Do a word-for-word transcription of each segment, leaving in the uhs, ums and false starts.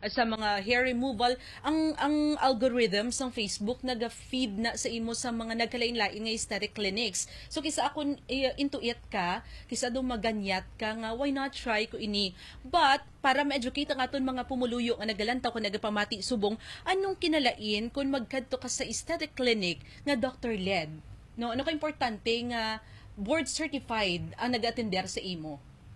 sa mga hair removal, ang ang algorithms ng Facebook naga-feed na sa imo sa mga nagkalain-lain nga aesthetic clinics. So kisa ako uh, into it ka, kisa do maganyat ka nga why not try ko ini. But para ma-educate ang aton mga pumuluyo nga nagalantaw kung nagapamati subong, anong kinalain kung magkadto ka sa aesthetic clinic nga doctor-led? No, ano ka importante nga board certified ang nag-attender sa imo?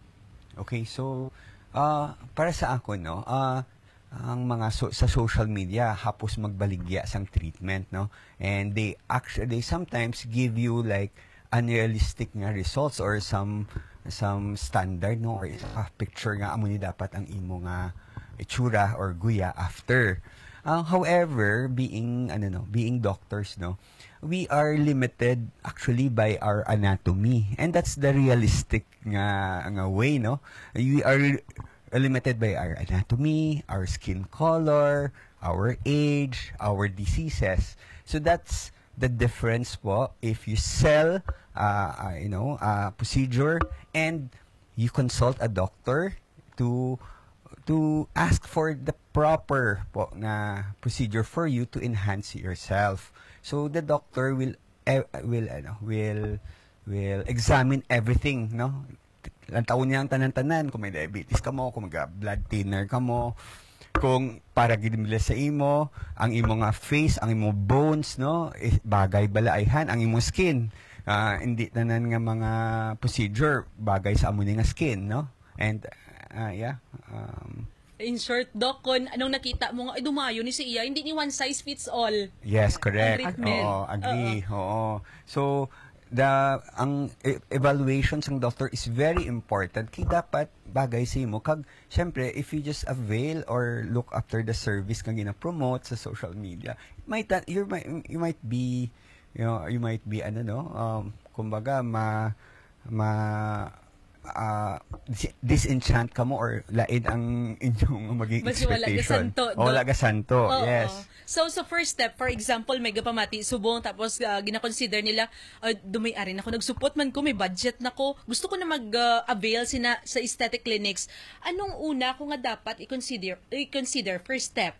Okay, so uh, para sa ako no, uh, ang mga so, sa social media hapos magbaligya sang treatment no, and they actually they sometimes give you like unrealistic nga results or some some standard no or a picture nga amo ni dapat ang imo nga itsura or guya after. Uh, however, being ano no, being doctors no, we are limited actually by our anatomy, and that's the realistic nga nga way no. We are limited by our anatomy, our skin color, our age, our diseases. So that's the difference po if you sell uh, uh, you know a procedure and you consult a doctor to to ask for the proper po na procedure for you to enhance yourself. So the doctor will eh, will ano will will examine everything no. Lantaon niya ang tanan-tanan kung may diabetes ka mo, kung mag-blood thinner ka mo, kung para gidimila sa imo, ang imo nga face, ang imo bones no, eh, bagay balaayhan ang imo skin. Uh, hindi tanan nga mga procedure bagay sa amo nga skin no. And uh, yeah, um, in short, Doc, kung anong nakita mo nga, ay dumayo ni si Iya, hindi ni one size fits all. Yes, correct. Treatment. Oo, agree. Uh-uh. Oo. So, the ang e- evaluation ng doctor is very important. Kaya dapat bagay sa imo. Kag, syempre, if you just avail or look after the service kang gina-promote sa social media, might, you might, you might be, you know, you might be, ano no, um, kumbaga, ma, ma, uh, disenchant ka mo or lain ang inyong maging Basi expectation. Wala ka santo. O wala ka santo, Oo. yes. So, so first step, for example, may gapamati, subong, tapos uh, gina-consider nila, uh, dumay-ari na ako, nagsupot man ko, may budget na ko, gusto ko na mag-avail uh, sina sa aesthetic clinics. Anong una ko nga dapat i-consider, i-consider first step?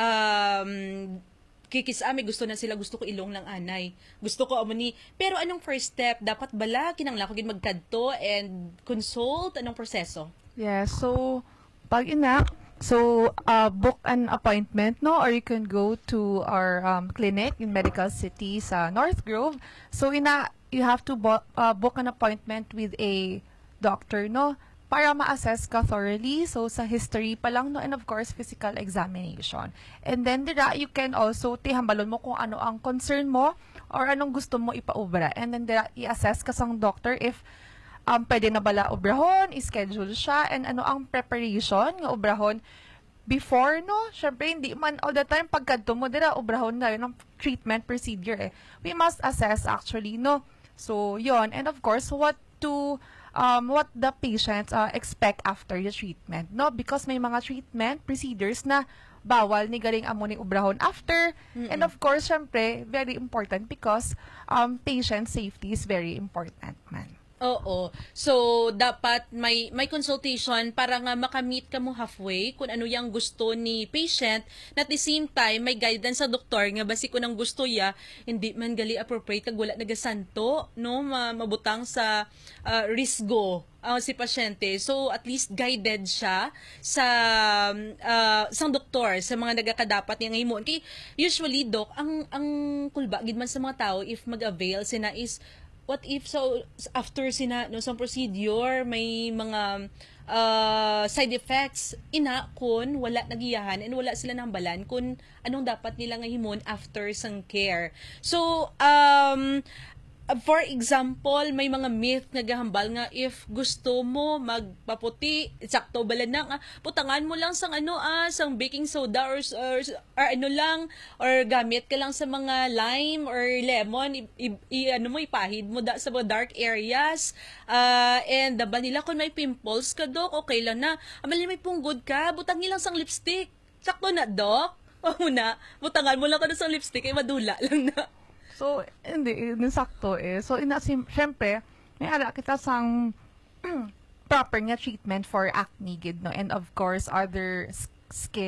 Um, kikisami, gusto na sila, gusto ko ilong lang anay. Gusto ko amo ni, pero anong first step? Dapat bala, kinanglan ko gin magkadto and consult? Anong proseso? Yeah, so, pag ina, so, uh, book an appointment, no? Or you can go to our um, clinic in Medical City sa North Grove. So, ina, you have to bo- uh, book an appointment with a doctor, no? Para ma-assess ka thoroughly. So, sa history pa lang, no? And of course, physical examination. And then, dira, you can also, tihambalon mo kung ano ang concern mo or anong gusto mo ipaubra. And then, dira, i-assess ka sang doctor if um, pwede na bala obrahon, i-schedule siya, and ano ang preparation nga obrahon before, no? Syempre, hindi man all the time pagkadto mo, dira, obrahon na yun ang treatment procedure, eh. We must assess, actually, no? So, yon. And of course, what to Um, what the patients uh, expect after the treatment, no? Because may mga treatment procedures na bawal ni galing amo ni ubrahon after. Mm-mm. And of course, syempre, very important because um, patient safety is very important, man. Oo. So, dapat may may consultation para nga makamit ka mo halfway kung ano yung gusto ni patient. Na at the same time, may guidance sa doktor nga basi kung ang gusto ya, hindi man gali appropriate kag wala nagasanto, no? Mabutang sa uh, risgo uh, si pasyente. So, at least guided siya sa uh, sang doktor, sa mga nagakadapat niya ngayon. Kaya usually, doc, ang, ang kulba, gid man sa mga tao, if mag-avail sina is, what if so after sina no some procedure may mga uh, side effects ina kun wala nagiyahan and wala sila nambalan kun anong dapat nila nga himon after sang care. So um for example, may mga myth nga gahambal nga if gusto mo magpaputi, sakto bala na nga, putangan mo lang sang ano ah, sang baking soda or, or, or ano lang, or gamit ka lang sa mga lime or lemon, i, i, i ano mo, ipahid mo da, sa mga dark areas, uh, and daba nila kung may pimples ka, Dok, okay lang na. Amali may punggod ka, butangin lang sang lipstick. Sakto na, Dok. O na, butangan mo lang ka sang lipstick, ay madula lang na. So, hindi, hindi sakto eh. So, ina, syempre, may ala kita sang proper nga treatment for acne, gid, no? And of course, other skin